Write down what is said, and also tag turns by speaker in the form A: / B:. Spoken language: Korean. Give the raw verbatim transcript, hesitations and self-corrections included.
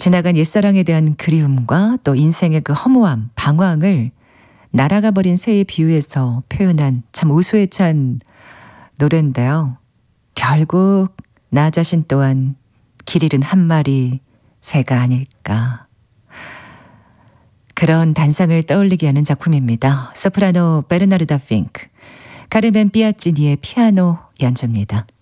A: 지나간 옛사랑에 대한 그리움과 또 인생의 그 허무함, 방황을 날아가 버린 새에 비유해서 표현한 참 우수에 찬 노래인데요. 결국 나 자신 또한 길 잃은 한 마리 새가 아닐까. 그런 단상을 떠올리게 하는 작품입니다. 소프라노 베르나르다 핑크, 카르멘 삐아찌니의 피아노 연주입니다.